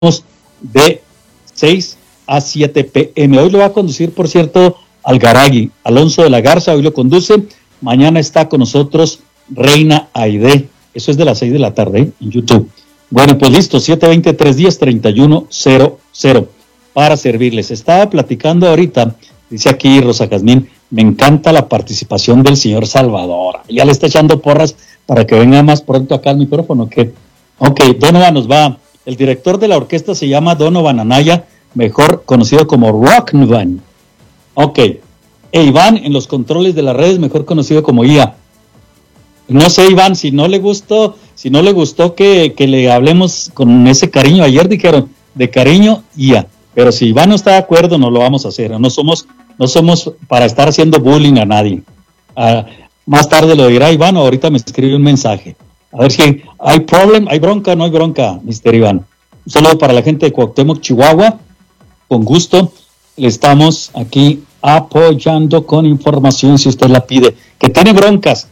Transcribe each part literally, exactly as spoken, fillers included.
de seis a siete pe eme. Hoy lo va a conducir, por cierto, Algaragui, Alonso de la Garza, hoy lo conduce. Mañana está con nosotros Reina Aide. Eso es de las seis de la tarde, ¿eh? En YouTube. Bueno, pues listo, siete veinte, trescientos diez, treinta y uno cero cero para servirles. Estaba platicando ahorita, dice aquí Rosa Jazmín, me encanta la participación del señor Salvador. Ya le está echando porras para que venga más pronto acá al micrófono. ¿Qué? Ok, Donovan nos va. El director de la orquesta se llama Donovan Anaya, mejor conocido como Rocknovan. Ok. E Iván en los controles de las redes, mejor conocido como I A. No sé, Iván, si no le gustó, si no le gustó que, que le hablemos con ese cariño. Ayer dijeron de cariño I A. Pero si Iván no está de acuerdo, no lo vamos a hacer. No somos, no somos para estar haciendo bullying a nadie. Uh, más tarde lo dirá Iván, o ahorita me escribe un mensaje. A ver si hay problem, hay bronca, no hay bronca, mister Iván. Un saludo para la gente de Cuauhtémoc, Chihuahua. Con gusto le estamos aquí apoyando con información, si usted la pide. Que tiene broncas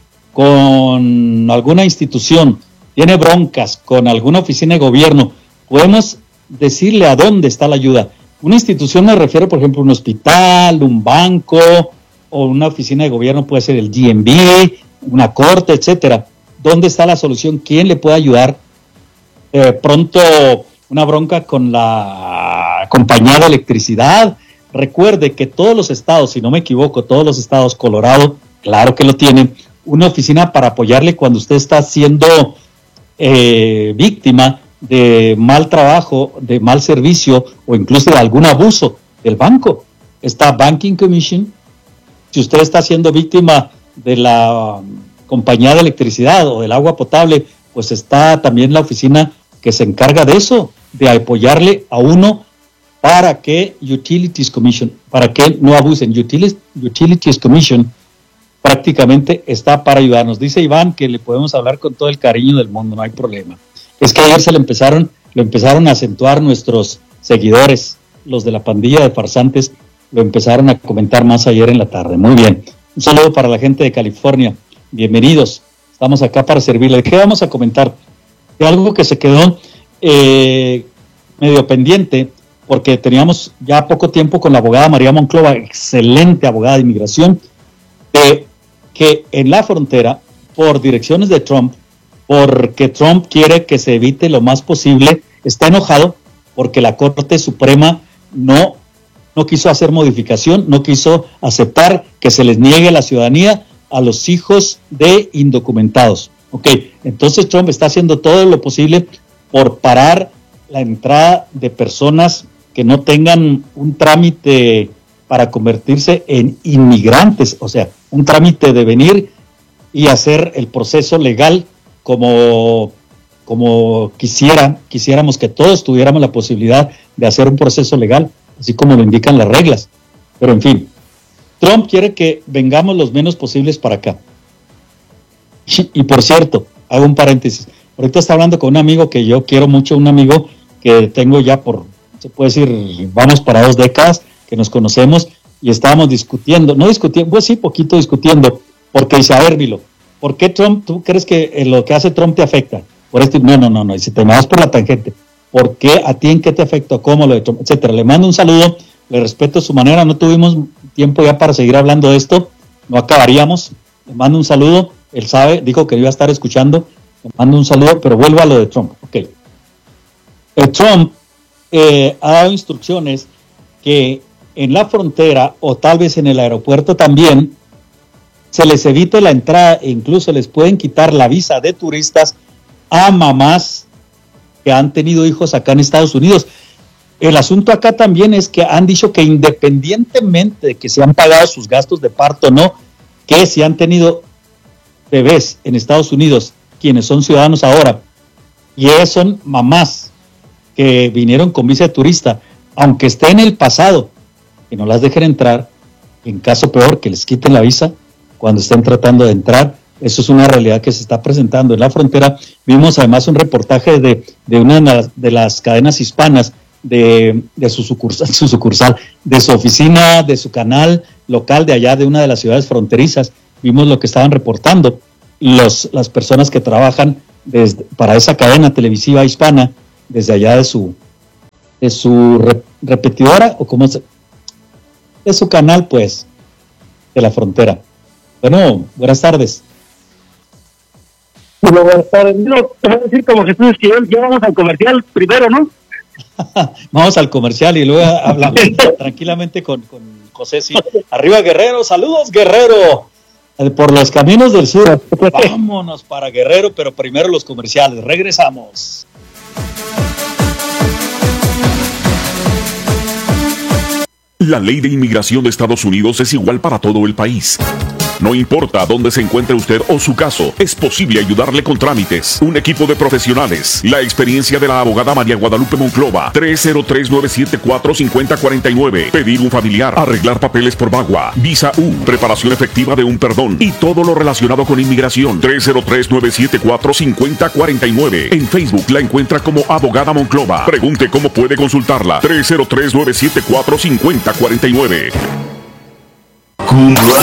con alguna institución, tiene broncas con alguna oficina de gobierno, podemos decirle a dónde está la ayuda. Una institución me refiero, por ejemplo, a un hospital, un banco, o una oficina de gobierno, puede ser el D M V, una corte, etcétera. ¿Dónde está la solución? ¿Quién le puede ayudar? Eh, pronto una bronca con la compañía de electricidad. Recuerde que todos los estados, si no me equivoco, todos los estados, Colorado, claro que lo tienen, una oficina para apoyarle cuando usted está siendo eh, víctima de mal trabajo, de mal servicio o incluso de algún abuso del banco. Está Banking Commission. Si usted está siendo víctima de la compañía de electricidad o del agua potable, pues está también la oficina que se encarga de eso, de apoyarle a uno para que Utilities Commission, para que no abusen. Utilities, Utilities Commission prácticamente está para ayudarnos. Dice Iván que le podemos hablar con todo el cariño del mundo, no hay problema. Es que ayer se le empezaron, lo empezaron a acentuar nuestros seguidores, los de la pandilla de farsantes, lo empezaron a comentar más ayer en la tarde. Muy bien. Un saludo para la gente de California. Bienvenidos. Estamos acá para servirles. ¿Qué vamos a comentar? De algo que se quedó eh, medio pendiente, porque teníamos ya poco tiempo con la abogada María Monclova, excelente abogada de inmigración, eh, que en la frontera, por direcciones de Trump, porque Trump quiere que se evite lo más posible, está enojado porque la Corte Suprema no, no quiso hacer modificación, no quiso aceptar que se les niegue la ciudadanía a los hijos de indocumentados. Ok, entonces Trump está haciendo todo lo posible por parar la entrada de personas que no tengan un trámite para convertirse en inmigrantes, o sea, un trámite de venir y hacer el proceso legal como, como quisiera, quisiéramos que todos tuviéramos la posibilidad de hacer un proceso legal, así como lo indican las reglas. Pero en fin, Trump quiere que vengamos los menos posibles para acá. Y, y por cierto, hago un paréntesis. Ahorita está hablando con un amigo que yo quiero mucho, un amigo que tengo ya por, se puede decir, vamos para dos décadas, que nos conocemos, y estábamos discutiendo, no discutiendo, pues sí, poquito discutiendo, porque dice, a ver, Vilo, ¿por qué Trump, tú crees que eh, lo que hace Trump te afecta? Por esto, no, no, no, no, y si te vas por la tangente, ¿por qué a ti en qué te afecta? ¿Cómo lo de Trump? Etcétera. Le mando un saludo, le respeto su manera, no tuvimos tiempo ya para seguir hablando de esto, no acabaríamos, le mando un saludo, él sabe, dijo que iba a estar escuchando, le mando un saludo, pero vuelvo a lo de Trump, ok. El Trump eh, ha dado instrucciones que en la frontera, o tal vez en el aeropuerto también, se les evite la entrada e incluso les pueden quitar la visa de turistas a mamás que han tenido hijos acá en Estados Unidos. El asunto acá también es que han dicho que independientemente de que se han pagado sus gastos de parto o no, que si han tenido bebés en Estados Unidos, quienes son ciudadanos ahora, y ellas son mamás que vinieron con visa de turista, aunque esté en el pasado, que no las dejen entrar, en caso peor, que les quiten la visa cuando estén tratando de entrar. Eso es una realidad que se está presentando en la frontera. Vimos además un reportaje de, de una de las, de las cadenas hispanas de, de su, sucursal, su sucursal, de su oficina, de su canal local de allá, de una de las ciudades fronterizas. Vimos lo que estaban reportando los, las personas que trabajan desde, para esa cadena televisiva hispana, desde allá de su, de su re, repetidora, o como es, de su canal, pues, de la frontera. Bueno, buenas tardes. Bueno, buenas tardes. No, te voy a decir como Jesús Esquivel, ya vamos al comercial primero, ¿no? Vamos al comercial y luego hablamos tranquilamente con, con José. Sí. Arriba Guerrero, saludos Guerrero, por los caminos del sur. Vámonos para Guerrero, pero primero los comerciales. Regresamos. La ley de inmigración de Estados Unidos es igual para todo el país. No importa dónde se encuentre usted o su caso, es posible ayudarle con trámites. Un equipo de profesionales. La experiencia de la abogada María Guadalupe Monclova. tres cero tres, nueve siete cuatro, cinco cero cuatro nueve. Pedir un familiar. Arreglar papeles por VAWA. Visa U. Preparación efectiva de un perdón. Y todo lo relacionado con inmigración. tres cero tres, nueve siete cuatro, cinco cero cuatro nueve. En Facebook la encuentra como abogada Monclova. Pregunte cómo puede consultarla. tres cero tres, nueve siete cuatro, cinco cero cuatro nueve. Cumbia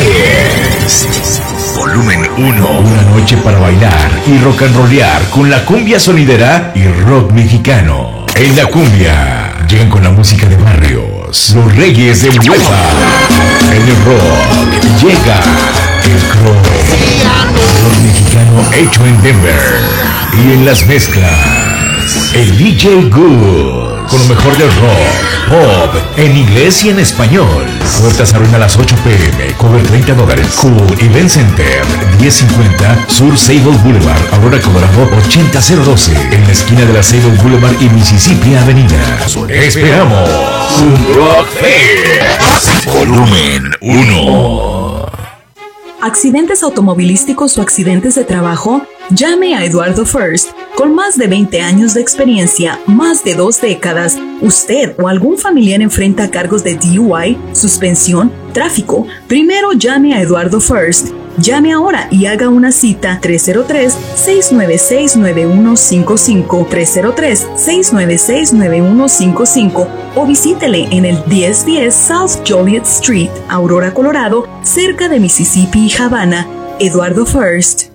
Fest Volumen uno. Una noche para bailar y rock and rollear con la cumbia sonidera y rock mexicano. En la cumbia llegan con la música de barrios, los reyes de Huepa. En el rock llega el Crow, rock mexicano hecho en Denver. Y en las mezclas, el D J Good, con lo mejor del rock, pop, en inglés y en español. Puertas abren a las ocho pm, cover treinta dólares. Cool Event Center, diez cincuenta Sur Sable Boulevard, Aurora, Colorado, ochenta cero doce. En la esquina de la Sable Boulevard y Mississippi Avenida. Esperamos un Rock Fest Volumen uno. ¿Accidentes automovilísticos o accidentes de trabajo? Llame a Eduardo First. Con más de veinte años de experiencia, más de dos décadas, usted o algún familiar enfrenta cargos de D U I, suspensión, tráfico. Primero llame a Eduardo First. Llame ahora y haga una cita tres cero tres, seis nueve seis, nueve uno cinco cinco, tres cero tres, seis nueve seis, nueve uno cinco cinco o visítele en el diez diez South Joliet Street, Aurora, Colorado, cerca de Mississippi y Havana. Eduardo First.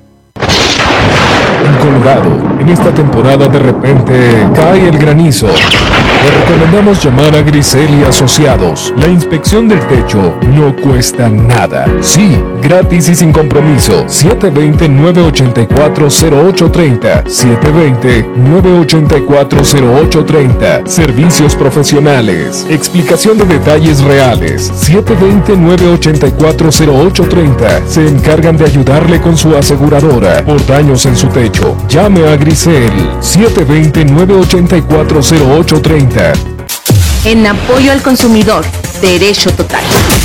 En Colorado, en esta temporada de repente cae el granizo. Le recomendamos llamar a Grisel y Asociados. La inspección del techo no cuesta nada. Sí, gratis y sin compromiso. siete dos cero, nueve ocho cuatro, cero ocho tres cero. siete dos cero, nueve ocho cuatro, cero ocho tres cero. Servicios profesionales. Explicación de detalles reales. siete dos cero, nueve ocho cuatro, cero ocho tres cero. Se encargan de ayudarle con su aseguradora por daños en su techo. Llame a Grisel. siete dos cero, nueve ocho cuatro, cero ocho tres cero. En apoyo al consumidor, derecho total.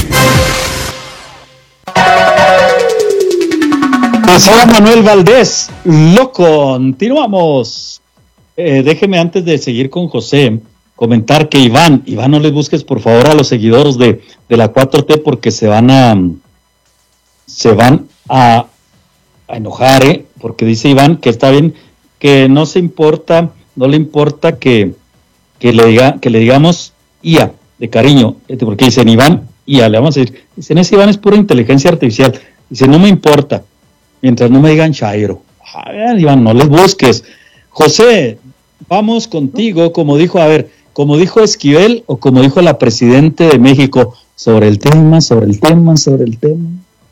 Pasaba Manuel Valdés, lo continuamos. Eh, déjeme antes de seguir con José, comentar que Iván, Iván no les busques por favor a los seguidores de, de la cuatro T porque se van a se van a, a enojar, ¿eh? Porque dice Iván que está bien, que no se importa, no le importa que que le diga, que le digamos I A de cariño, porque dicen Iván I A, le vamos a decir, dicen ese Iván es pura inteligencia artificial, dice no me importa, mientras no me digan Chairo. A ver, Iván, no les busques. José, vamos contigo, como dijo, a ver, como dijo Esquivel o como dijo la Presidente de México, sobre el tema, sobre el tema, sobre el tema.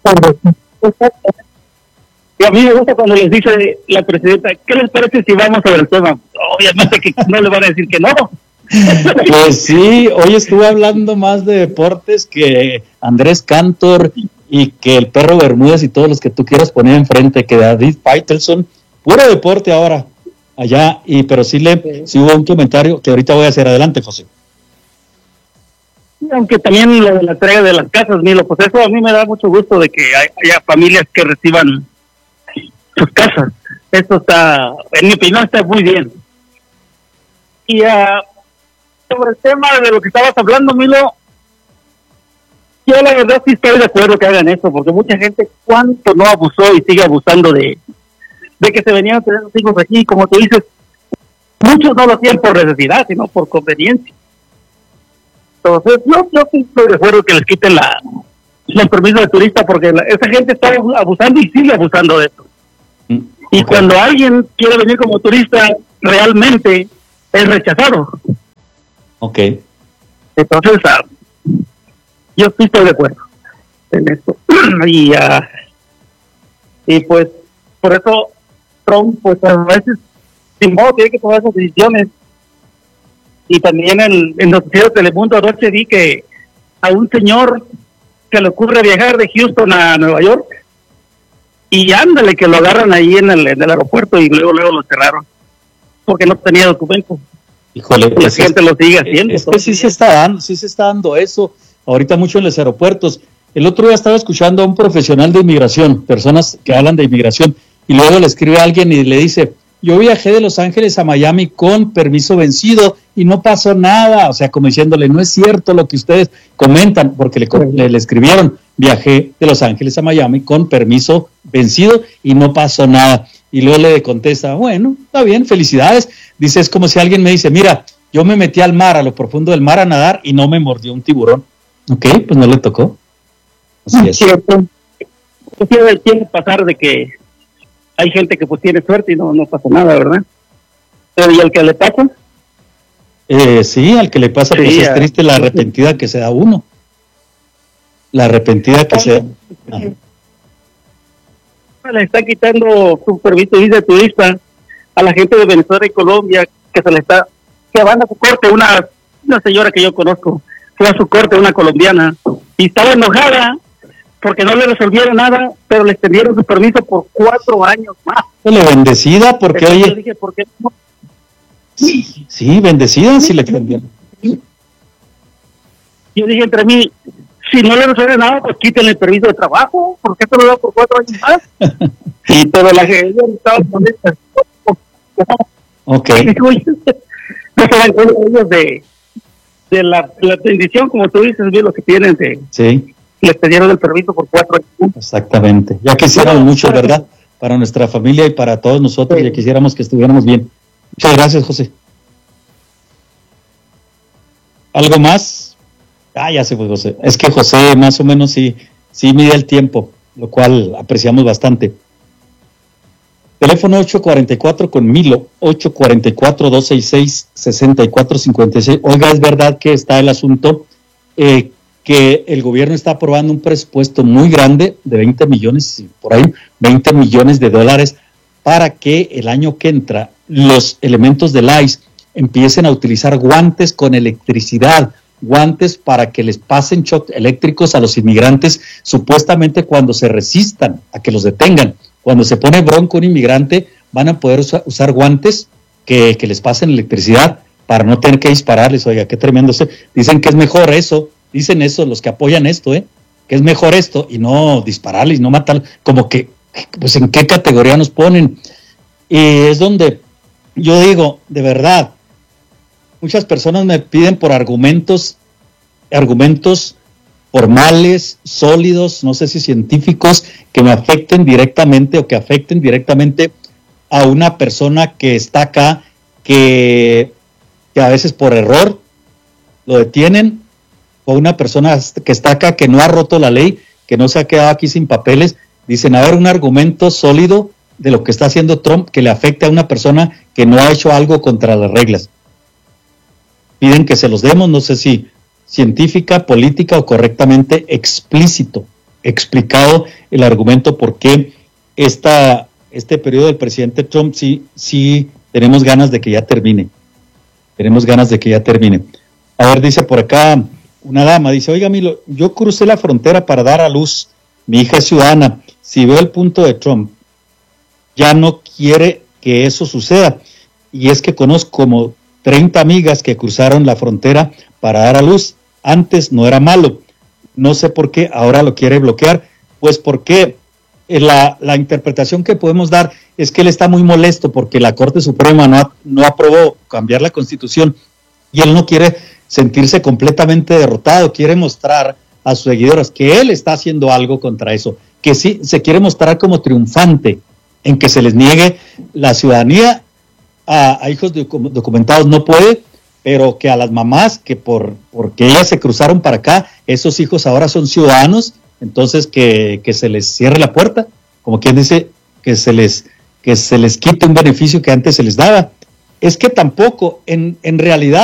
Y a mí me gusta cuando les dice la Presidenta, ¿qué les parece si vamos sobre el tema? Obviamente que no le van a decir que no. Pues sí, hoy estuve hablando más de deportes que Andrés Cantor y que el Perro Bermúdez y todos los que tú quieras poner enfrente, que David Faitelson, puro deporte ahora allá, y pero sí le sí hubo un comentario que ahorita voy a hacer. Adelante, José. Aunque también lo de la entrega de las casas, Milo, pues eso a mí me da mucho gusto de que haya familias que reciban sus casas. Eso está, en mi opinión, está muy bien. Y uh, sobre el tema de lo que estabas hablando, Milo, yo la verdad sí estoy de acuerdo que hagan eso, porque mucha gente cuánto no abusó y sigue abusando de, de que se venían a tener los hijos aquí, como tú dices, muchos no lo hacían por necesidad, sino por conveniencia. Entonces, yo, yo sí estoy de acuerdo que les quiten la, el permiso de turista, porque la, esa gente está abusando y sigue abusando de eso. Mm, y okay. Cuando alguien quiere venir como turista, realmente es rechazado. Ok. Entonces, uh, yo sí estoy de acuerdo en esto. y, uh, y pues, por eso Trump, pues a veces, sin modo, tiene que tomar esas decisiones. Y también en el noticiero Telemundo anoche vi que a un señor que le ocurre viajar de Houston a Nueva York, y ándale, que lo agarran ahí en el, en el aeropuerto y luego luego lo cerraron, porque no tenía documentos. Híjole, la es, gente lo sigue haciendo. Es que sí se está dando, sí se está dando eso, ahorita mucho en los aeropuertos. El otro día estaba escuchando a un profesional de inmigración, personas que hablan de inmigración, y luego le escribe a alguien y le dice, yo viajé de Los Ángeles a Miami con permiso vencido y no pasó nada, o sea, como diciéndole, no es cierto lo que ustedes comentan, porque le, le, le escribieron, viajé de Los Ángeles a Miami con permiso vencido y no pasó nada. Y luego le contesta, bueno, está bien, felicidades. Dice, es como si alguien me dice, mira, yo me metí al mar, a lo profundo del mar a nadar y no me mordió un tiburón. Ok, pues no le tocó. Así es. Cierto. Tiene que pasar de que hay gente que pues tiene suerte y no, no pasa nada, ¿verdad? Pero ¿y al que le pasa? Eh, sí, al que le pasa, pues sí, es triste la arrepentida que se da uno. La arrepentida que se da. Le está quitando su permiso de turista a la gente de Venezuela y Colombia, que se le está, que van a su corte, una, una señora que yo conozco, fue a su corte, una colombiana, y estaba enojada porque no le resolvieron nada, pero le extendieron su permiso por cuatro años más. Bueno, bendecida, porque Entonces, oye... yo dije, ¿por qué no? Sí, sí, bendecida, sí le extendieron. Yo dije entre mí, si no le resuelve nada, pues quítenle el permiso de trabajo, porque esto lo da por cuatro años más. Y pero la gente estaba con esta. Ok. No se dan cuenta ellos de, de la, la bendición, como tú dices, bien lo que tienen de... Sí. Les pidieron el permiso por cuatro años. Exactamente. Ya quisiéramos mucho, ¿verdad? Para nuestra familia y para todos nosotros, sí. Ya quisiéramos que estuviéramos bien. Muchas gracias, José. ¿Algo más? Ah, ya se fue José. Es que José más o menos sí, sí mide el tiempo, lo cual apreciamos bastante. Teléfono ocho cuarenta y cuatro con Milo, ocho cuarenta y cuatro, dos sesenta y seis, sesenta y cuatro cincuenta y seis. Oiga, es verdad que está el asunto eh, que el gobierno está aprobando un presupuesto muy grande de veinte millones, por ahí, veinte millones de dólares para que el año que entra los elementos del I C E empiecen a utilizar guantes con electricidad, guantes para que les pasen shock eléctricos a los inmigrantes, supuestamente cuando se resistan a que los detengan. Cuando se pone bronco un inmigrante, van a poder usa, usar guantes que, que les pasen electricidad para no tener que dispararles. Oiga, qué tremendo. Dicen que es mejor eso, dicen eso los que apoyan esto, ¿eh? Que es mejor esto y no dispararles, no matar, como que, pues en qué categoría nos ponen. Y es donde yo digo, de verdad, muchas personas me piden por argumentos, argumentos formales, sólidos, no sé si científicos, que me afecten directamente o que afecten directamente a una persona que está acá, que, que a veces por error lo detienen, o una persona que está acá que no ha roto la ley, que no se ha quedado aquí sin papeles. Dicen, a ver, un argumento sólido de lo que está haciendo Trump que le afecte a una persona que no ha hecho algo contra las reglas. Piden que se los demos, no sé si científica, política o correctamente explícito, explicado el argumento por qué esta, este periodo del presidente Trump sí, sí tenemos ganas de que ya termine. Tenemos ganas de que ya termine. A ver, dice por acá una dama, dice, oiga, Milo, yo crucé la frontera para dar a luz, mi hija es ciudadana, si veo el punto de Trump, ya no quiere que eso suceda. Y es que conozco como treinta amigas que cruzaron la frontera para dar a luz. Antes no era malo. No sé por qué ahora lo quiere bloquear. Pues porque la, la interpretación que podemos dar es que él está muy molesto porque la Corte Suprema no, no aprobó cambiar la Constitución y él no quiere sentirse completamente derrotado. Quiere mostrar a sus seguidores que él está haciendo algo contra eso, que sí se quiere mostrar como triunfante en que se les niegue la ciudadanía a, a hijos documentados no puede, pero que a las mamás que por porque ellas se cruzaron para acá, esos hijos ahora son ciudadanos, entonces que, que se les cierre la puerta, como quien dice, que se les que se les quite un beneficio que antes se les daba. Es que tampoco, en, en realidad,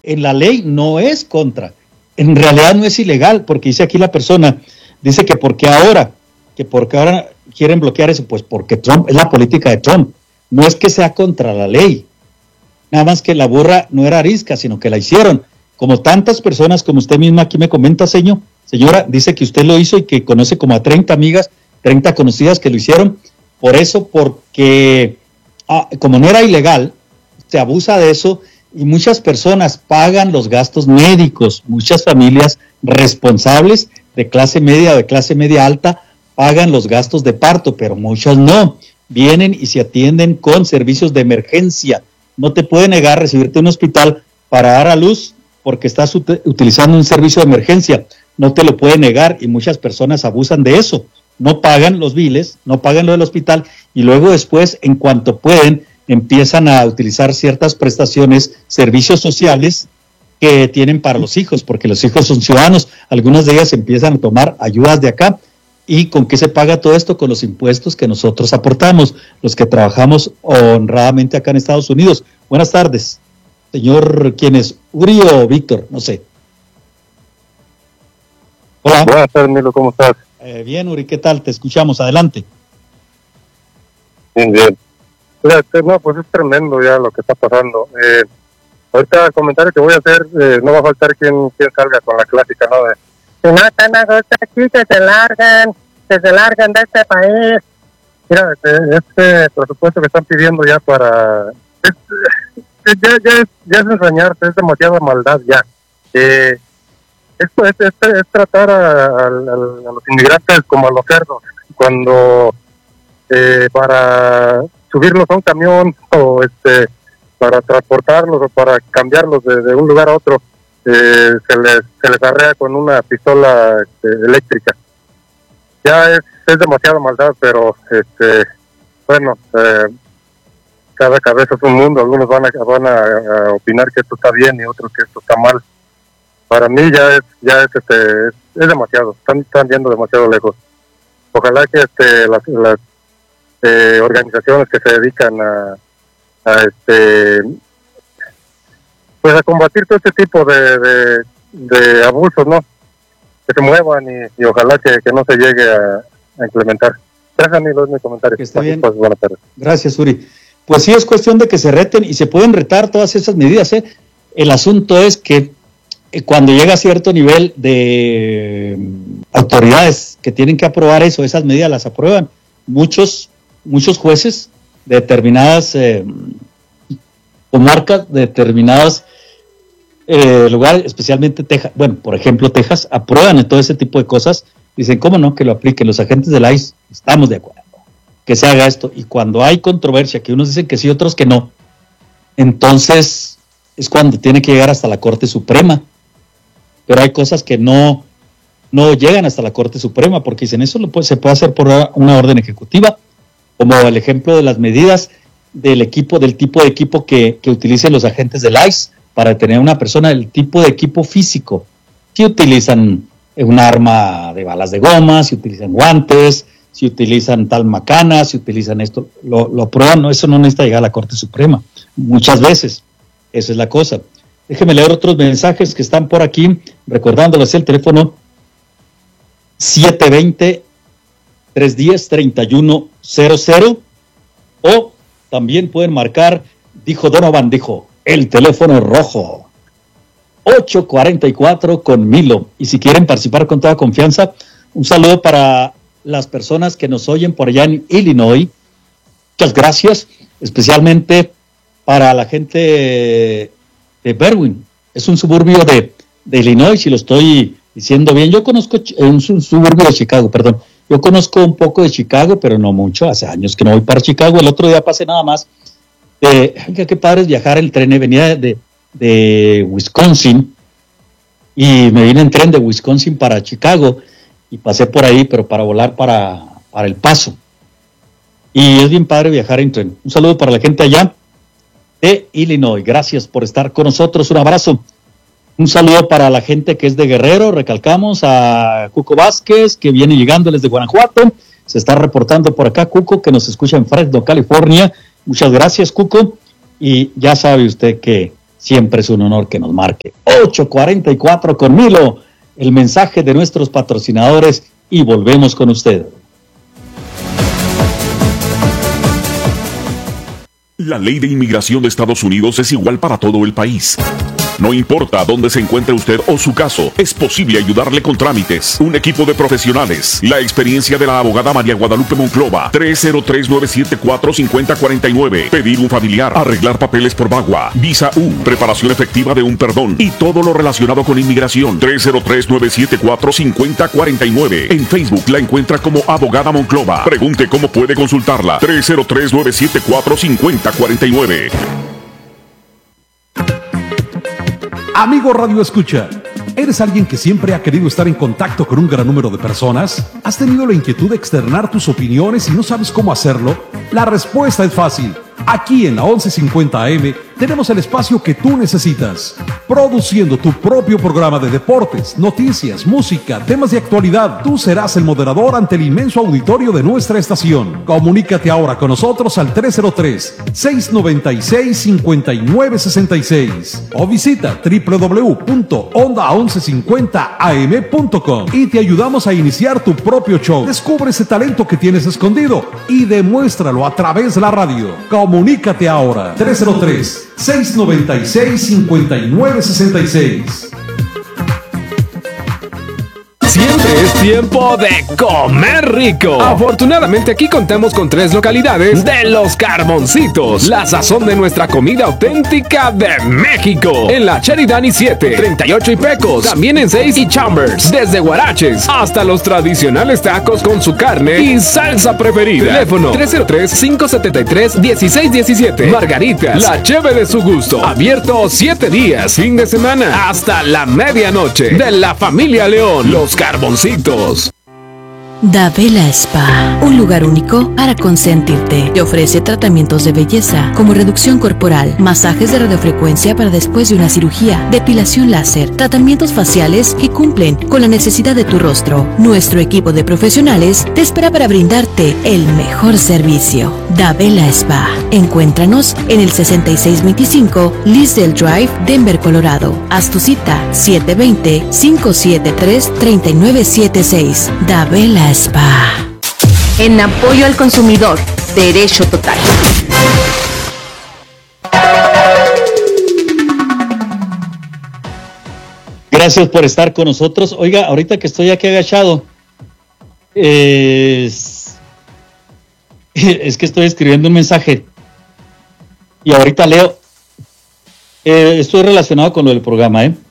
en la ley no es contra. En realidad no es ilegal, porque dice aquí la persona, dice que porque ahora, que porque ahora quieren bloquear eso, pues porque Trump, es la política de Trump. No es que sea contra la ley. Nada más que la burra no era arisca, sino que la hicieron. Como tantas personas, como usted misma aquí me comenta, señor, señora, dice que usted lo hizo y que conoce como a treinta amigas, treinta conocidas que lo hicieron. Por eso, porque ah, como no era ilegal, se abusa de eso y muchas personas pagan los gastos médicos. Muchas familias responsables de clase media o de clase media alta pagan los gastos de parto, pero muchas no. Vienen y se atienden con servicios de emergencia. No te puede negar recibirte en un hospital para dar a luz porque estás ut- utilizando un servicio de emergencia. No te lo puede negar y muchas personas abusan de eso. No pagan los biles, no pagan lo del hospital y luego después, en cuanto pueden, empiezan a utilizar ciertas prestaciones, servicios sociales que tienen para los hijos, porque los hijos son ciudadanos. Algunas de ellas empiezan a tomar ayudas de acá. ¿Y con qué se paga todo esto? Con los impuestos que nosotros aportamos, los que trabajamos honradamente acá en Estados Unidos. Buenas tardes, señor, ¿quién es? ¿Uri o Víctor? No sé. Hola. Buenas tardes, Milo, ¿cómo estás? Eh, bien, Uri, ¿qué tal? Te escuchamos, adelante. Bien, bien. Mira, no, pues es tremendo ya lo que está pasando. Eh, ahorita el comentario que voy a hacer, eh, no va a faltar quien, quien salga con la clásica, ¿no? De, si no están a gusto aquí, que se largan, que se largan de este país. Mira, este presupuesto que están pidiendo ya para... Es, ya, ya, es, ya es ensañarse, es demasiada maldad ya. Eh, esto es, es, es tratar a, a, a los inmigrantes como a los cerdos, cuando eh, para subirlos a un camión o este para transportarlos o para cambiarlos de, de un lugar a otro, Eh, se les se les arrea con una pistola este, eléctrica. Ya es, es demasiada maldad, pero este bueno, eh, cada cabeza es un mundo. Algunos van a van a, a opinar que esto está bien y otros que esto está mal. Para mí ya es ya es este es, es demasiado. Están están yendo demasiado lejos. Ojalá que este las, las eh, organizaciones que se dedican a, a este pues a combatir todo este tipo de, de, de abusos, ¿no? Que se muevan y, y ojalá que, que no se llegue a, a implementar. Gracias, Milo, es mi comentario. Que esté bien. Pues, buenas tardes. Gracias, Uri. Pues sí, es cuestión de que se reten y se pueden retar todas esas medidas, ¿eh? El asunto es que eh, cuando llega a cierto nivel de autoridades que tienen que aprobar eso, esas medidas las aprueban. Muchos, muchos jueces de determinadas eh, comarcas, de determinadas Eh, lugar, especialmente Texas, bueno, por ejemplo Texas, aprueban en todo ese tipo de cosas, dicen, ¿cómo no? Que lo apliquen los agentes del I C E, estamos de acuerdo, que se haga esto, y cuando hay controversia, que unos dicen que sí, otros que no, entonces es cuando tiene que llegar hasta la Corte Suprema, pero hay cosas que no, no llegan hasta la Corte Suprema, porque dicen, eso lo puede, se puede hacer por una orden ejecutiva, como el ejemplo de las medidas del equipo, del tipo de equipo que, que utilicen los agentes del I C E, para tener una persona, el tipo de equipo físico. Si utilizan un arma de balas de goma, si utilizan guantes, si utilizan tal macana, si utilizan esto, lo, lo aprueban, no, eso no necesita llegar a la Corte Suprema, muchas veces, esa es la cosa. Déjeme leer otros mensajes que están por aquí, recordándoles el teléfono siete dos cero, tres uno cero, tres uno cero cero, o también pueden marcar, dijo Donovan, dijo, el teléfono rojo, ocho cuarenta y cuatro con Milo. Y si quieren participar con toda confianza, un saludo para las personas que nos oyen por allá en Illinois. Muchas gracias, especialmente para la gente de Berwyn. Es un suburbio de, de Illinois, si lo estoy diciendo bien. Yo conozco, es un suburbio de Chicago, perdón. Yo conozco un poco de Chicago, pero no mucho. Hace años que no voy para Chicago. El otro día pasé nada más. Eh, qué padre es viajar el tren, venía de, de Wisconsin y me vine en tren de Wisconsin para Chicago y pasé por ahí, pero para volar para, para El Paso. Y es bien padre viajar en tren. Un saludo para la gente allá de Illinois. Gracias por estar con nosotros. Un abrazo. Un saludo para la gente que es de Guerrero. Recalcamos a Cuco Vázquez, que viene llegando desde Guanajuato. Se está reportando por acá, Cuco, que nos escucha en Fresno, California. Muchas gracias, Cuco. Y ya sabe usted que siempre es un honor que nos marque. ocho cuarenta y cuatro con Milo, el mensaje de nuestros patrocinadores y volvemos con usted. La ley de inmigración de Estados Unidos es igual para todo el país. No importa dónde se encuentre usted o su caso, es posible ayudarle con trámites. Un equipo de profesionales. La experiencia de la abogada María Guadalupe Monclova. tres cero tres, nueve siete cuatro, cinco cero cuatro nueve. Pedir un familiar. Arreglar papeles por VAWA. Visa U. Preparación efectiva de un perdón. Y todo lo relacionado con inmigración. tres cero tres, nueve siete cuatro, cinco cero cuatro nueve. En Facebook la encuentra como Abogada Monclova. Pregunte cómo puede consultarla. tres cero tres, nueve siete cuatro, cinco cero cuatro nueve. Amigo Radio Escucha, ¿eres alguien que siempre ha querido estar en contacto con un gran número de personas? ¿Has tenido la inquietud de externar tus opiniones y no sabes cómo hacerlo? La respuesta es fácil. Aquí en la once cincuenta A M tenemos el espacio que tú necesitas. Produciendo tu propio programa de deportes, noticias, música, temas de actualidad, tú serás el moderador ante el inmenso auditorio de nuestra estación. Comunícate ahora con nosotros al tres cero tres, seis nueve seis, cinco nueve seis seis o visita doble u doble u doble u punto onda once cincuenta a m punto com y te ayudamos a iniciar tu propio show. Descubre ese talento que tienes escondido y demuéstralo a través de la radio. Comunícate ahora, tres cero tres, seis nueve seis, cinco nueve seis seis. Siempre es tiempo de comer rico. Afortunadamente aquí contamos con tres localidades de Los Carboncitos, la sazón de nuestra comida auténtica de México. En la Sheridan y siete, treinta y ocho y Pecos, también en seis y Chambers, desde Guaraches hasta los tradicionales tacos con su carne y salsa preferida. Teléfono tres cero tres, cinco siete tres, uno seis uno siete. Margaritas, la cheve de su gusto. Abierto siete días, fin de semana, hasta la medianoche. De la familia León, Los Carboncitos. Dabela Spa, un lugar único para consentirte. Te ofrece tratamientos de belleza como reducción corporal, masajes de radiofrecuencia para después de una cirugía, depilación láser, tratamientos faciales que cumplen con la necesidad de tu rostro. Nuestro equipo de profesionales te espera para brindarte el mejor servicio. Dabela Spa. Encuéntranos en el sesenta y seis veinticinco Lisdale Drive, Denver, Colorado. Haz tu cita siete dos cero, cinco siete tres, tres nueve siete seis. Dabela Spa. En apoyo al consumidor, derecho total. Gracias por estar con nosotros. Oiga, ahorita que estoy aquí agachado, es, es que estoy escribiendo un mensaje y ahorita leo. Eh, estoy relacionado con lo del programa, ¿eh?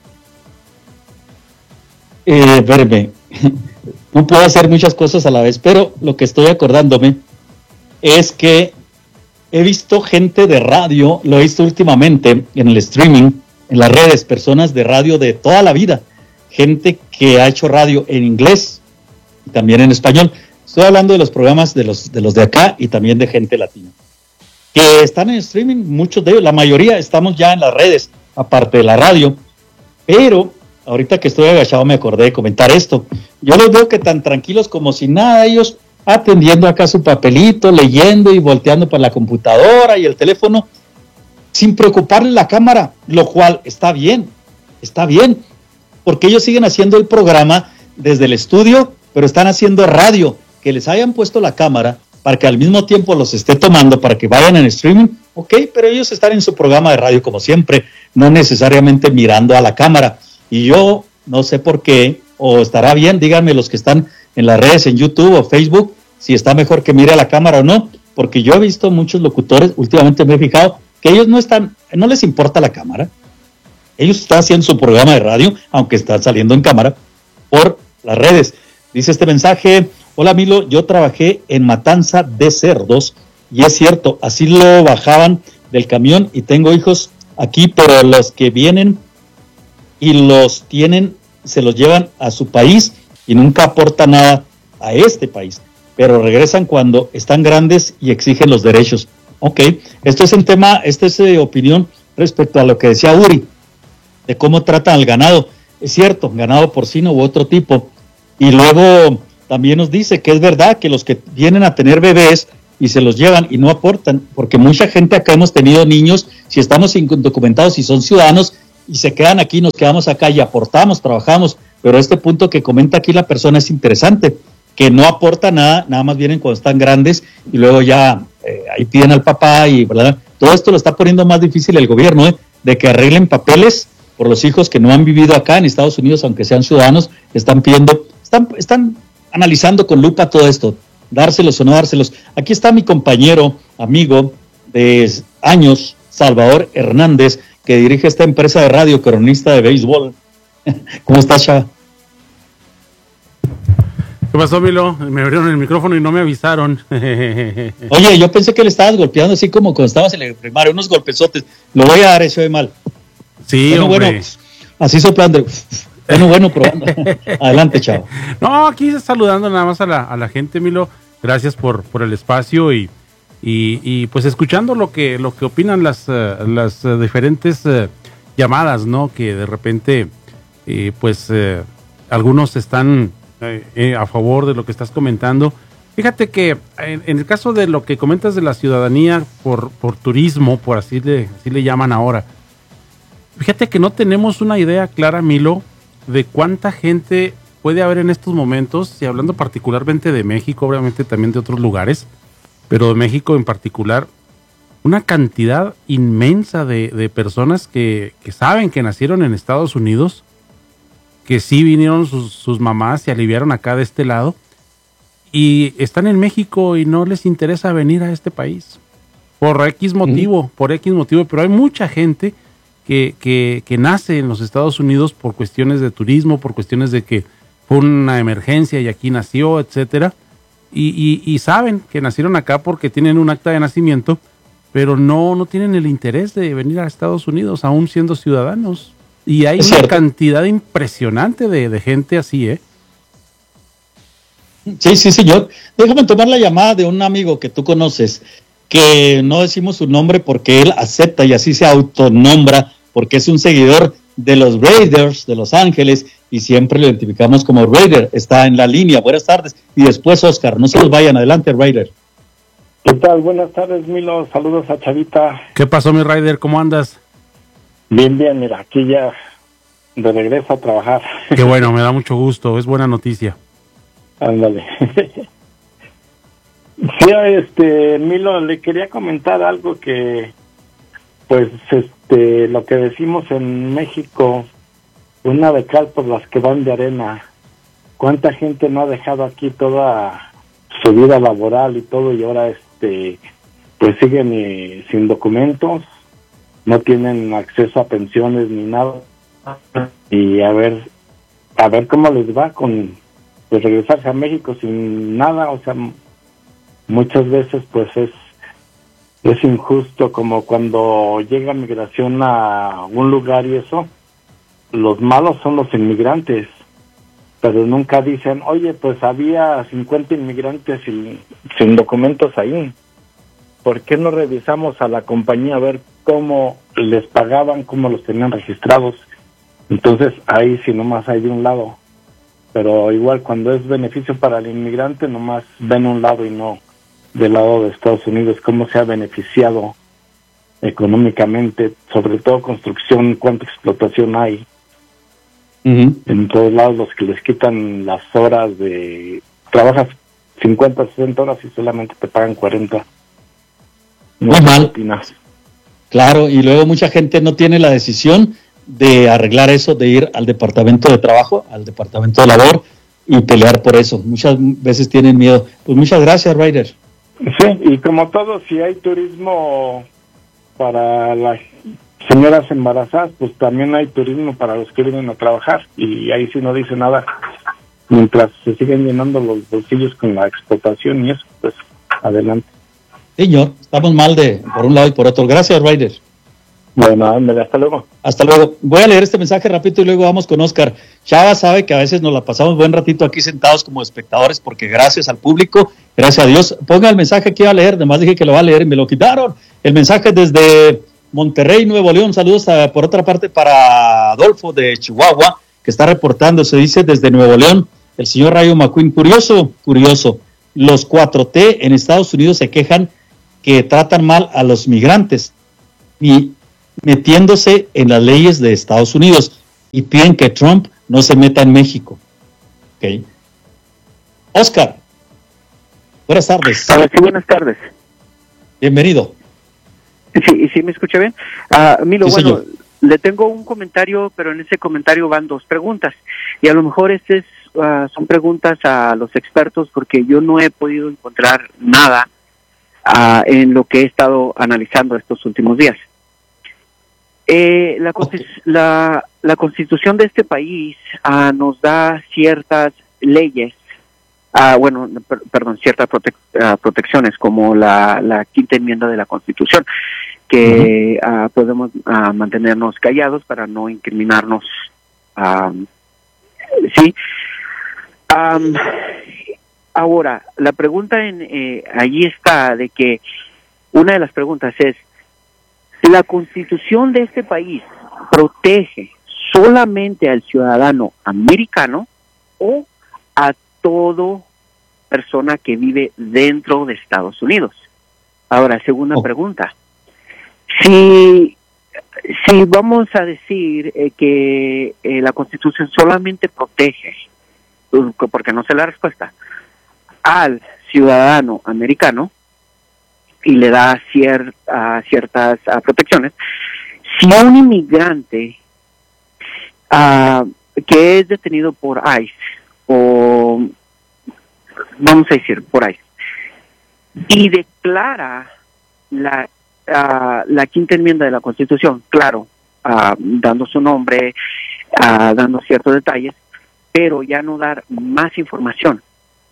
Eh, verme. No puedo hacer muchas cosas a la vez, pero lo que estoy acordándome es que he visto gente de radio, lo he visto últimamente en el streaming, en las redes, personas de radio de toda la vida, gente que ha hecho radio en inglés y también en español. Estoy hablando de los programas de los de los de acá y también de gente latina, que están en streaming, muchos de ellos, la mayoría estamos ya en las redes, aparte de la radio, pero ahorita que estoy agachado me acordé de comentar esto. Yo los veo que tan tranquilos como si nada, ellos atendiendo acá su papelito, leyendo y volteando para la computadora y el teléfono, sin preocuparle la cámara, lo cual está bien, está bien, porque ellos siguen haciendo el programa desde el estudio, pero están haciendo radio, que les hayan puesto la cámara para que al mismo tiempo los esté tomando, para que vayan en streaming, ok, pero ellos están en su programa de radio como siempre, no necesariamente mirando a la cámara. Y yo no sé por qué, o estará bien, díganme los que están en las redes, en YouTube o Facebook, si está mejor que mire a la cámara o no, porque yo he visto muchos locutores, últimamente me he fijado, que ellos no están, no les importa la cámara, ellos están haciendo su programa de radio, aunque están saliendo en cámara, por las redes. Dice este mensaje: hola Milo, yo trabajé en matanza de cerdos, y es cierto, así lo bajaban del camión, y tengo hijos aquí, pero los que vienen y los tienen, se los llevan a su país y nunca aportan nada a este país, pero regresan cuando están grandes y exigen los derechos. Ok, esto es un tema, esta es eh, opinión respecto a lo que decía Uri, de cómo tratan al ganado. Es cierto, ganado porcino u otro tipo. Y luego también nos dice que es verdad que los que vienen a tener bebés y se los llevan y no aportan, porque mucha gente acá hemos tenido niños, si estamos indocumentados y son ciudadanos y se quedan aquí, nos quedamos acá y aportamos, trabajamos, pero este punto que comenta aquí la persona es interesante, que no aporta nada, nada más vienen cuando están grandes y luego ya eh, ahí piden al papá y ¿verdad? Todo esto lo está poniendo más difícil el gobierno, ¿eh? De que arreglen papeles por los hijos que no han vivido acá en Estados Unidos, aunque sean ciudadanos, están pidiendo, están, están analizando con lupa todo esto, dárselos o no dárselos. Aquí está mi compañero, amigo de años, Salvador Hernández, que dirige esta empresa de radio, cronista de béisbol. ¿Cómo estás, Chava? ¿Qué pasó, Milo? Me abrieron el micrófono y no me avisaron. Oye, yo pensé que le estabas golpeando así como cuando estabas en el primario, unos golpezotes. Lo voy a dar, eso de mal. Sí, bueno, hombre. Bueno, así soplando. Bueno, bueno, probando. Adelante, Chavo. No, aquí saludando nada más a la, a la gente, Milo. Gracias por, por el espacio y, y, y pues escuchando lo que, lo que opinan las, uh, las uh, diferentes uh, llamadas, ¿no? Que de repente, eh, pues, uh, algunos están eh, eh, a favor de lo que estás comentando. Fíjate que en, en el caso de lo que comentas de la ciudadanía por, por turismo, por así le, así le llaman ahora, fíjate que no tenemos una idea clara, Milo, de cuánta gente puede haber en estos momentos, y hablando particularmente de México, obviamente también de otros lugares, pero de México en particular, una cantidad inmensa de, de personas que, que saben que nacieron en Estados Unidos, que sí vinieron sus, sus mamás y aliviaron acá de este lado, y están en México y no les interesa venir a este país, por X motivo, mm. por X motivo, pero hay mucha gente que, que, que nace en los Estados Unidos por cuestiones de turismo, por cuestiones de que fue una emergencia y aquí nació, etcétera, y, y, y saben que nacieron acá porque tienen un acta de nacimiento, pero no, no tienen el interés de venir a Estados Unidos, aún siendo ciudadanos. Y hay una cantidad impresionante de, de gente así, ¿eh? Sí, sí, señor. Déjame tomar la llamada de un amigo que tú conoces, que no decimos su nombre porque él acepta y así se autonombra, porque es un seguidor de los Raiders de Los Ángeles y siempre lo identificamos como Raider. Está en la línea. Buenas tardes. Y después Oscar, no se los vayan. Adelante, Raider. ¿Qué tal? Buenas tardes, Milo. Saludos a Chavita. ¿Qué pasó, mi Raider? ¿Cómo andas? Bien, bien. Mira, aquí ya de regreso a trabajar. Qué bueno, me da mucho gusto. Es buena noticia. Ándale. Sí, este, Milo, le quería comentar algo que, pues, este, lo que decimos en México, una de cal por las que van de arena. ¿Cuánta gente no ha dejado aquí toda su vida laboral y todo y ahora, este, pues siguen eh, sin documentos, no tienen acceso a pensiones ni nada, y a ver, a ver cómo les va con, pues, regresarse a México sin nada? O sea, muchas veces pues es es injusto, como cuando llega migración a un lugar y eso, los malos son los inmigrantes, pero nunca dicen, oye, pues había cincuenta inmigrantes sin, sin documentos ahí, ¿por qué no revisamos a la compañía a ver cómo les pagaban, cómo los tenían registrados? Entonces ahí sí nomás hay de un lado, pero igual cuando es beneficio para el inmigrante nomás ven un lado y no del lado de Estados Unidos, cómo se ha beneficiado económicamente, sobre todo construcción, cuánta explotación hay. Uh-huh. En todos lados los que les quitan las horas de... Trabajas cincuenta, sesenta horas y solamente te pagan cuarenta. Muy no mal. Opinas. Claro, y luego mucha gente no tiene la decisión de arreglar eso, de ir al departamento de trabajo, al departamento de labor y pelear por eso. Muchas veces tienen miedo. Pues muchas gracias, Ryder. Sí, y como todo, si hay turismo para las señoras embarazadas, pues también hay turismo para los que vienen a trabajar, y ahí sí no dice nada. Mientras se siguen llenando los bolsillos con la explotación y eso, pues adelante. Señor, estamos mal de por un lado y por otro. Gracias, Ryder. Bueno, ándale, hasta luego. Hasta luego. Voy a leer este mensaje rápido y luego vamos con Oscar. Chava sabe que a veces nos la pasamos buen ratito aquí sentados como espectadores, porque gracias al público, gracias a Dios. Ponga el mensaje que iba a leer, además dije que lo va a leer y me lo quitaron. El mensaje desde Monterrey, Nuevo León. Saludos a, por otra parte para Adolfo de Chihuahua, que está reportando. Se dice desde Nuevo León, el señor Rayo McQueen. Curioso, curioso. los cuatro T en Estados Unidos se quejan que tratan mal a los migrantes y metiéndose en las leyes de Estados Unidos y piden que Trump no se meta en México. Okay. Oscar, buenas tardes. Hola, sí, buenas tardes. Bienvenido. Sí, ¿sí me escucha bien? Uh, Milo, sí, bueno, señor. Le tengo un comentario, pero en ese comentario van dos preguntas. Y a lo mejor estas uh, son preguntas a los expertos porque yo no he podido encontrar nada uh, en lo que he estado analizando estos últimos días. Eh, la, okay. la, la Constitución de este país uh, nos da ciertas leyes, uh, bueno, per, perdón, ciertas prote uh, protecciones como la, la quinta enmienda de la Constitución, que uh-huh. uh, podemos uh, mantenernos callados para no incriminarnos. Um, sí. Um, ahora, la pregunta en eh, allí está de que una de las preguntas es, ¿la Constitución de este país protege solamente al ciudadano americano o a toda persona que vive dentro de Estados Unidos? Ahora, segunda oh. pregunta. Si, si vamos a decir eh, que eh, la Constitución solamente protege, porque no sé la respuesta, al ciudadano americano y le da cier, uh, ciertas uh, protecciones, si un inmigrante uh, que es detenido por ICE, o vamos a decir por ICE, y declara la Uh, la quinta enmienda de la Constitución, claro, uh, dando su nombre, uh, dando ciertos detalles, pero ya no dar más información.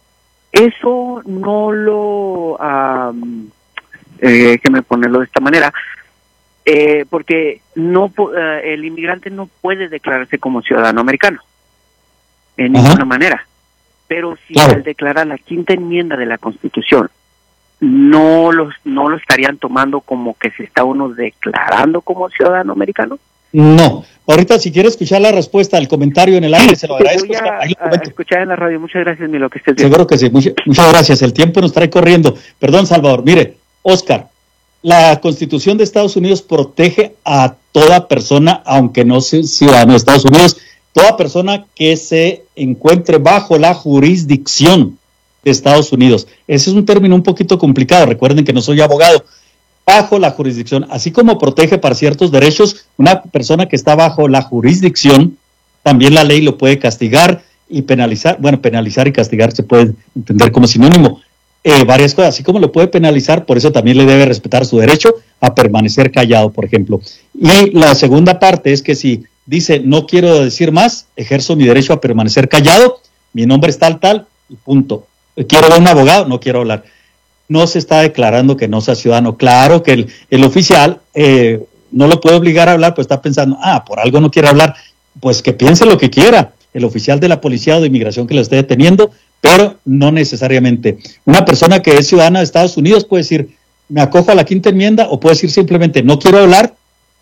Eso no lo, um, eh, déjeme ponerlo de esta manera, eh, porque no uh, el inmigrante no puede declararse como ciudadano americano, en Ajá. ninguna manera. Pero si claro. al declarar la quinta enmienda de la Constitución, no los no lo estarían tomando como que se está uno declarando como ciudadano americano. No, ahorita si quiere escuchar la respuesta al comentario en el aire, sí, se lo agradezco. Voy a, Ahí lo a escuchar en la radio. Muchas gracias, Milo, que estés bien. Seguro que sí, muchas, muchas gracias. El tiempo nos trae corriendo. Perdón, Salvador. Mire, Oscar, la Constitución de Estados Unidos protege a toda persona, aunque no sea ciudadano de Estados Unidos, toda persona que se encuentre bajo la jurisdicción de Estados Unidos. Ese es un término un poquito complicado, recuerden que no soy abogado. Bajo la jurisdicción, así como protege para ciertos derechos, una persona que está bajo la jurisdicción, también la ley lo puede castigar y penalizar. Bueno, penalizar y castigar se puede entender como sinónimo. Eh, varias cosas, así como lo puede penalizar, por eso también le debe respetar su derecho a permanecer callado, por ejemplo. Y la segunda parte es que si dice, no quiero decir más, ejerzo mi derecho a permanecer callado, mi nombre es tal, tal, y punto. Quiero ver un abogado, no quiero hablar. No se está declarando que no sea ciudadano. Claro que el, el oficial eh, no lo puede obligar a hablar, pues está pensando, ah, por algo no quiere hablar, pues que piense lo que quiera, el oficial de la policía o de inmigración que lo esté deteniendo, pero no necesariamente. Una persona que es ciudadana de Estados Unidos puede decir, me acojo a la quinta enmienda, o puede decir simplemente, no quiero hablar,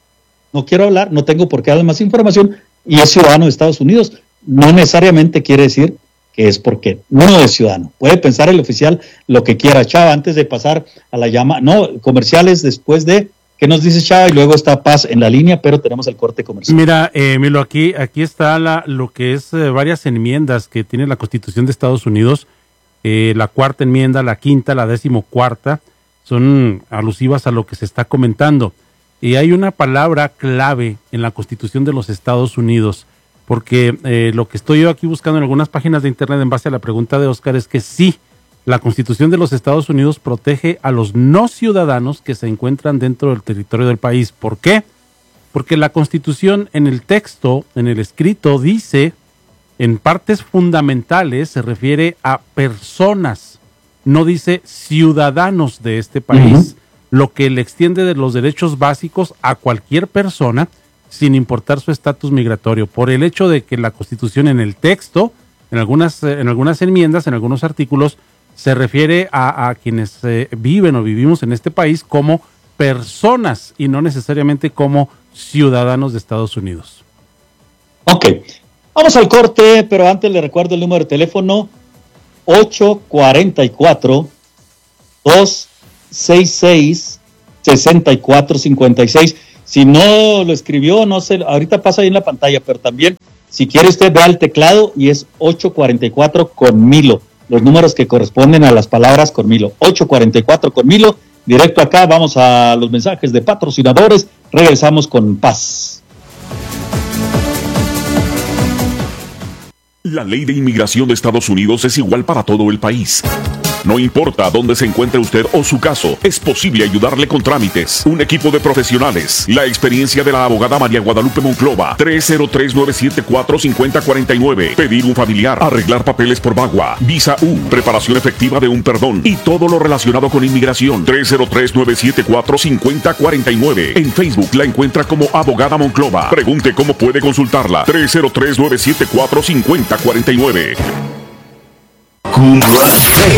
no quiero hablar, no tengo por qué dar más información, y es ciudadano de Estados Unidos. No necesariamente quiere decir que es porque no es ciudadano. Puede pensar el oficial lo que quiera. Chava, antes de pasar a la llama, no, comerciales después de, ¿qué nos dice Chava? Y luego está Paz en la línea, pero tenemos el corte comercial. Mira, eh, Milo, aquí, aquí está la, lo que es eh, varias enmiendas que tiene la Constitución de Estados Unidos, eh, la cuarta enmienda, la quinta, la decimocuarta, son alusivas a lo que se está comentando. Y hay una palabra clave en la Constitución de los Estados Unidos, porque eh, lo que estoy yo aquí buscando en algunas páginas de internet en base a la pregunta de Oscar es que sí, la Constitución de los Estados Unidos protege a los no ciudadanos que se encuentran dentro del territorio del país. ¿Por qué? Porque la Constitución en el texto, en el escrito, dice, en partes fundamentales se refiere a personas, no dice ciudadanos de este país, uh-huh. lo que le extiende de los derechos básicos a cualquier persona, sin importar su estatus migratorio, por el hecho de que la Constitución en el texto, en algunas, en algunas enmiendas, en algunos artículos, se refiere a, a quienes eh, viven o vivimos en este país como personas y no necesariamente como ciudadanos de Estados Unidos. Ok, vamos al corte, pero antes le recuerdo el número de teléfono ocho cuatro cuatro, dos seis seis, seis cuatro cinco seis. Si no lo escribió, no sé, ahorita pasa ahí en la pantalla, pero también, si quiere usted vea el teclado y es ocho cuatro cuatro con Milo, los números que corresponden a las palabras con Milo, ocho cuatro cuatro con Milo, directo acá, vamos a los mensajes de patrocinadores, regresamos con Paz. La ley de inmigración de Estados Unidos es igual para todo el país. No importa dónde se encuentre usted o su caso, es posible ayudarle con trámites. Un equipo de profesionales, la experiencia de la abogada María Guadalupe Monclova, tres cero tres, nueve siete cuatro, cinco cero cuatro nueve. Pedir un familiar, arreglar papeles por VAWA, Visa U, preparación efectiva de un perdón y todo lo relacionado con inmigración. tres cero tres, nueve siete cuatro, cinco cero cuatro nueve. En Facebook la encuentra como Abogada Monclova. Pregunte cómo puede consultarla. tres cero tres, nueve siete cuatro, cinco cero cuatro nueve. Cumbia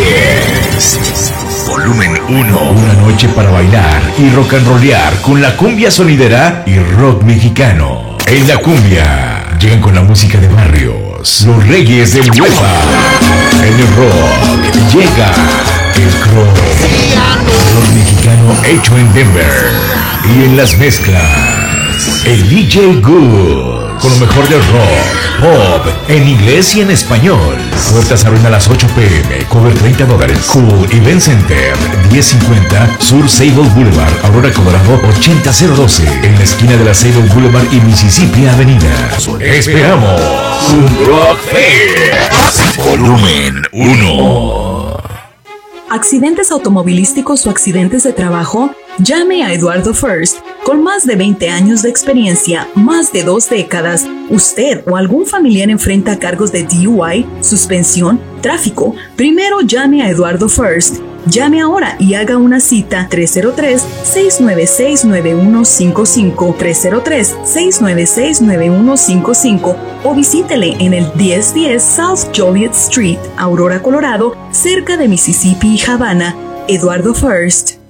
Fest. Volumen uno. Una noche para bailar y rock and rollear con la cumbia sonidera y rock mexicano. En la cumbia llegan con la música de barrios, los reyes del huepa. En el rock llega el crow, rock mexicano hecho en Denver. Y en las mezclas, el D J Good. Con lo mejor del rock, pop, en inglés y en español. Puertas abren a las ocho pm, cover treinta dólares. Cool Event Center, diez cincuenta Sur Sable Boulevard, Aurora, Colorado, ochenta cero doce. En la esquina de la Sable Boulevard y Mississippi Avenida. Esperamos un Rock Fest. Volumen uno. ¿Accidentes automovilísticos o accidentes de trabajo? Llame a Eduardo First. Con más de veinte años de experiencia, más de dos décadas, usted o algún familiar enfrenta cargos de D U I, suspensión, tráfico. Primero llame a Eduardo First. Llame ahora y haga una cita tres cero tres, seis nueve seis, nueve uno cinco cinco, tres cero tres, seis nueve seis, nueve uno cinco cinco o visítele en el diez diez South Joliet Street, Aurora, Colorado, cerca de Mississippi y Havana. Eduardo First.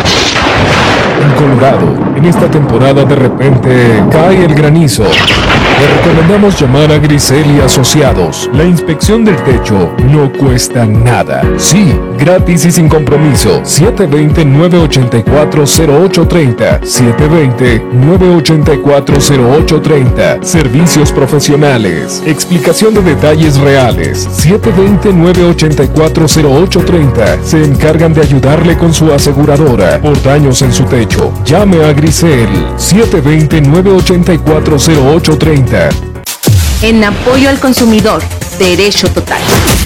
En Colorado, en esta temporada de repente cae el granizo. Le recomendamos llamar a Grisel y Asociados. La inspección del techo no cuesta nada. Sí, gratis y sin compromiso. siete dos cero, nueve ocho cuatro, cero ocho tres cero. siete dos cero, nueve ocho cuatro, cero ocho tres cero. Servicios profesionales. Explicación de detalles reales. siete dos cero, nueve ocho cuatro, cero ocho tres cero. Se encargan de ayudarle con su aseguradora por daños en su techo. Llame a Grisel. siete dos cero, nueve ocho cuatro, cero ocho tres cero. En apoyo al consumidor, Derecho Total.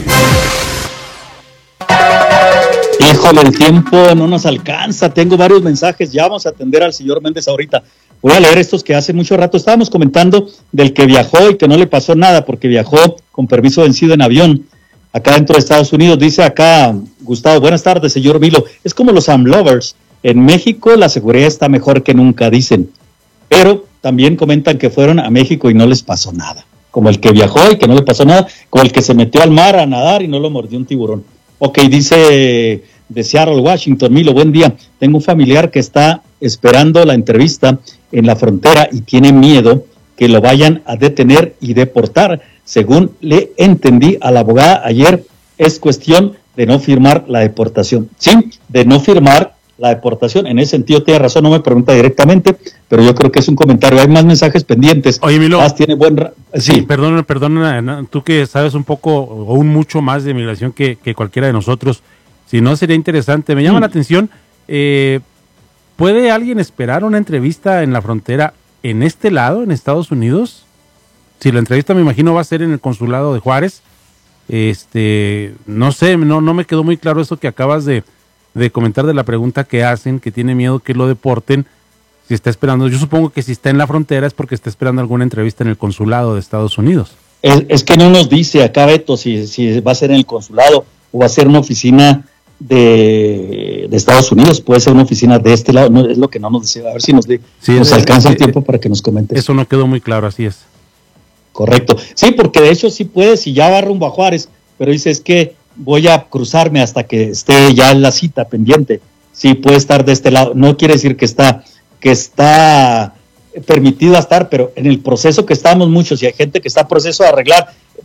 Híjole, el tiempo no nos alcanza. Tengo varios mensajes. Ya vamos a atender al señor Méndez ahorita. Voy a leer estos que hace mucho rato estábamos comentando del que viajó y que no le pasó nada porque viajó con permiso vencido en avión acá dentro de Estados Unidos. Dice acá Gustavo, buenas tardes, señor Milo. Es como los AmLovers. En México la seguridad está mejor que nunca, dicen. Pero también comentan que fueron a México y no les pasó nada. Como el que viajó y que no le pasó nada, como el que se metió al mar a nadar y no lo mordió un tiburón. Ok, dice de Seattle, Washington, Milo, buen día. Tengo un familiar que está esperando la entrevista en la frontera y tiene miedo que lo vayan a detener y deportar. Según le entendí a la abogada ayer, es cuestión de no firmar la deportación. Sí, de no firmar la deportación. En ese sentido tiene razón, no me pregunta directamente, pero yo creo que es un comentario. Hay más mensajes pendientes. Oye, Milo. Más tiene buen... Ra- sí. sí, perdona, perdona, tú que sabes un poco o un mucho más de migración que, que cualquiera de nosotros, si no sería interesante. Me llama mm. la atención, eh, ¿puede alguien esperar una entrevista en la frontera en este lado, en Estados Unidos? Si la entrevista me imagino va a ser en el consulado de Juárez, este, no sé, no, no me quedó muy claro eso que acabas de de comentar de la pregunta que hacen, que tiene miedo que lo deporten, si está esperando, yo supongo que si está en la frontera es porque está esperando alguna entrevista en el consulado de Estados Unidos. Es, es que no nos dice acá, Beto, si, si va a ser en el consulado o va a ser una oficina de, de Estados Unidos, puede ser una oficina de este lado, no, es lo que no nos dice, a ver si nos, de, sí, nos es, alcanza es, el tiempo para que nos comentes. Eso no quedó muy claro, así es. Correcto, sí, porque de hecho sí puede, si ya va rumbo a Juárez, pero dice es que voy a cruzarme hasta que esté ya en la cita pendiente. Sí, puede estar de este lado. No quiere decir que está, que está permitido estar, pero en el proceso que estamos muchos y hay gente que está en proceso de arreglar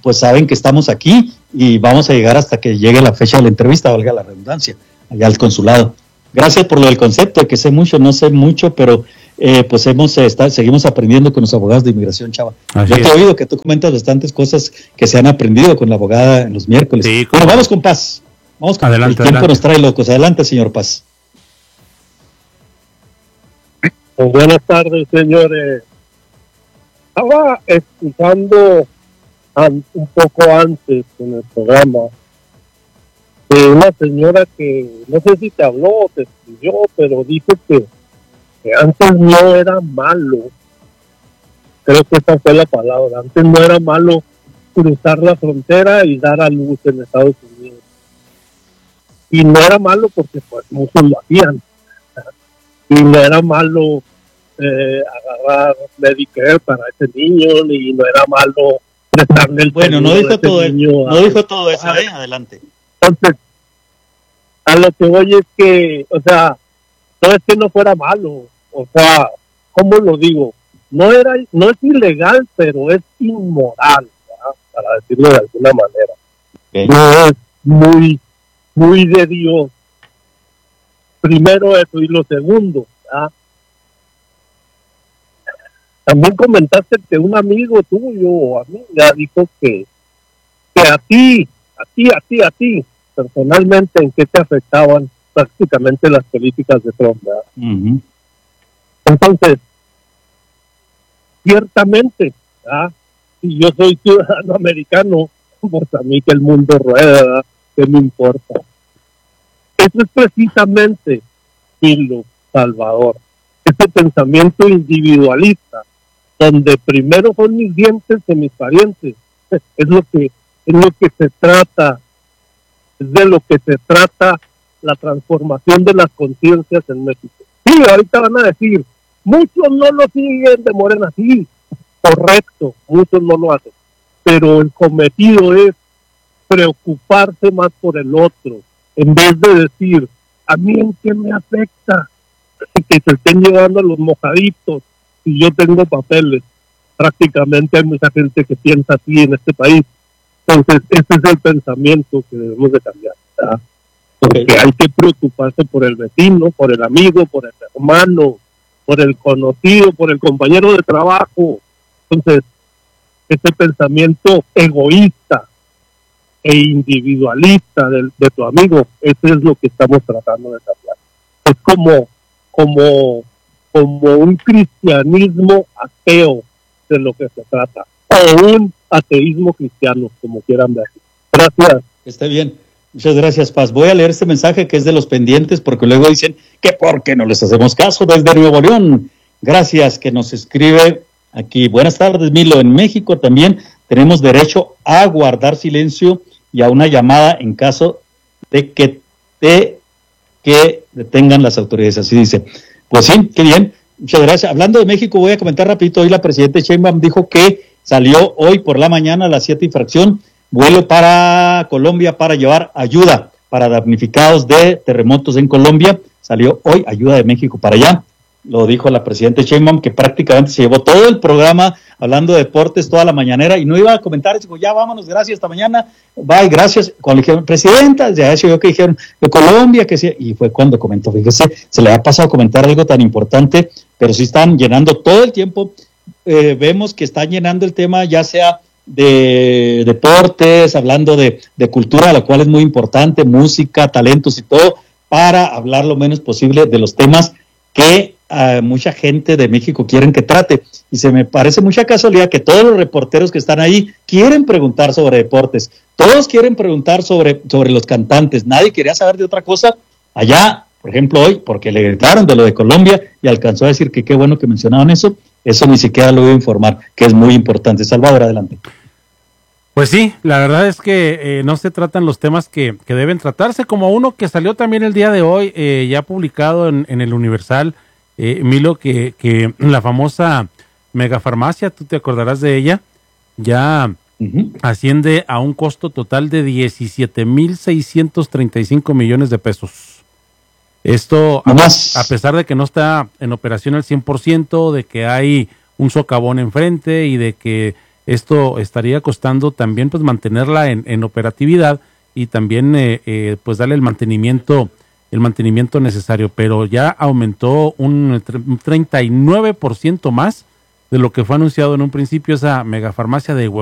pues saben que estamos aquí y vamos a llegar hasta que llegue la fecha de la entrevista, valga la redundancia, allá al consulado. Gracias por lo del concepto, de que sé mucho, no sé mucho, pero eh, pues hemos eh, está, seguimos aprendiendo con los abogados de inmigración, Chava. Así Yo te he oído que tú comentas bastantes cosas que se han aprendido con la abogada en los miércoles. Sí, bueno, vamos con Paz. Vamos con adelante, el tiempo adelante. Nos trae locos. Adelante, señor Paz. Buenas tardes, señores. Estaba escuchando an, un poco antes en el programa de una señora que no sé si te habló o te escribió, pero dijo que, que antes no era malo. Creo que esa fue la palabra. Antes no era malo cruzar la frontera y dar a luz en Estados Unidos. Y no era malo porque pues muchos lo hacían. Y no era malo eh, agarrar Medicare para ese niño, y no era malo prestarle el bueno, no dijo todo eso, no dijo todo eso, ¿eh? Adelante. Entonces, a lo que voy es que, o sea, no es que no fuera malo, o sea, ¿cómo lo digo? No era, no es ilegal, pero es inmoral, ¿verdad? Para decirlo de alguna manera. Okay. No es muy, muy de Dios. Primero eso, y lo segundo, ¿verdad? También comentaste que un amigo tuyo o amiga dijo que, que a ti, a ti, a ti, a ti, personalmente, ¿en qué te afectaban prácticamente las políticas de Trump, ¿verdad? Uh-huh. Entonces, ciertamente, ¿verdad? Si yo soy ciudadano americano, pues a mí que el mundo rueda, ¿verdad? ¿Qué me importa? Eso es precisamente, Pilo, Salvador, ese pensamiento individualista, donde primero son mis dientes que mis parientes, es lo que es lo que se trata, es de lo que se trata la transformación de las conciencias en México. Sí, ahorita van a decir, muchos no lo siguen de Morena, sí, correcto, muchos no lo hacen, pero el cometido es preocuparse más por el otro, en vez de decir, a mí en qué me afecta que se estén llevando los mojaditos y yo tengo papeles. Prácticamente hay mucha gente que piensa así en este país. Entonces ese es el pensamiento que debemos de cambiar, ¿verdad? Porque okay. Hay que preocuparse por el vecino, por el amigo, por el hermano, por el conocido, por el compañero de trabajo. Entonces ese pensamiento egoísta e individualista de, de tu amigo, eso es lo que estamos tratando de cambiar. Es como como como un cristianismo ateo de lo que se trata, o un ateísmo cristiano, como quieran ver. Gracias. Está bien, muchas gracias, Paz. Voy a leer este mensaje que es de los pendientes, porque luego dicen que por qué no les hacemos caso desde Nuevo León. Gracias, que nos escribe aquí. Buenas tardes, Milo. En México también tenemos derecho a guardar silencio y a una llamada en caso de que te que detengan las autoridades, así dice. Pues sí, qué bien, muchas gracias. Hablando de México, voy a comentar rapidito, hoy la presidenta Sheinbaum dijo que salió hoy por la mañana a las siete y fracción, vuelo para Colombia para llevar ayuda para damnificados de terremotos en Colombia, salió hoy ayuda de México para allá. Lo dijo la presidenta Sheinbaum, que prácticamente se llevó todo el programa hablando de deportes toda la mañanera y no iba a comentar, dijo, ya vámonos, gracias, hasta mañana, bye, gracias. Cuando le dijeron, presidenta, ya eso yo que dijeron, de Colombia, que sí, y fue cuando comentó, fíjese, se le ha pasado a comentar algo tan importante, pero sí están llenando todo el tiempo, eh, vemos que están llenando el tema, ya sea de deportes, hablando de, de cultura, lo cual es muy importante, música, talentos y todo, para hablar lo menos posible de los temas que uh, mucha gente de México quieren que trate, y se me parece mucha casualidad que todos los reporteros que están ahí quieren preguntar sobre deportes, todos quieren preguntar sobre, sobre los cantantes, nadie quería saber de otra cosa allá, por ejemplo hoy, porque le gritaron de lo de Colombia y alcanzó a decir que qué bueno que mencionaban eso, eso ni siquiera lo voy a informar, que es muy importante. Salvador, adelante. Pues sí, la verdad es que eh, no se tratan los temas que, que deben tratarse, como uno que salió también el día de hoy, eh, ya publicado en, en el Universal, eh, Milo, que, que la famosa megafarmacia, tú te acordarás de ella, ya uh-huh. asciende a un costo total de diecisiete mil seiscientos treinta y cinco millones de pesos. Esto, a, a pesar de que no está en operación al cien por ciento, de que hay un socavón enfrente y de que esto estaría costando también pues mantenerla en, en operatividad y también eh, eh, pues darle el mantenimiento el mantenimiento necesario, pero ya aumentó un treinta y nueve por ciento más de lo que fue anunciado en un principio esa megafarmacia de Huehuetlán.